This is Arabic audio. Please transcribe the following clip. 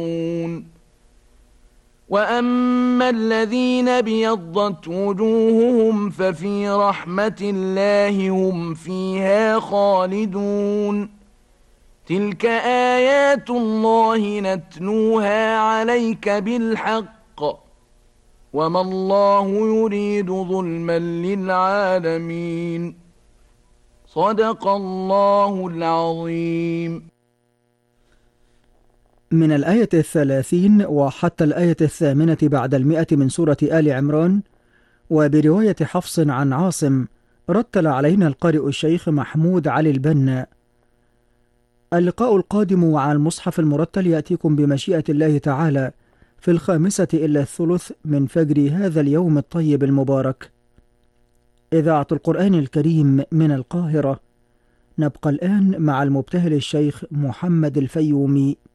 وأما الذين ابيضت وجوههم ففي رحمة الله هم فيها خالدون. تلك آيات الله نتلوها عليك بالحق وما الله يريد ظلما للعالمين. صدق الله العظيم. من الآية 30 وحتى الآية 8 بعد 100 من سورة آل عمران، وبرواية حفص عن عاصم، رتل علينا القارئ الشيخ محمود علي البنا. اللقاء القادم مع المصحف المرتل يأتيكم بمشيئة الله تعالى في 5:03 من فجر هذا اليوم الطيب المبارك. إذاعة القرآن الكريم من القاهرة. نبقى الآن مع المبتهل الشيخ محمد الفيومي.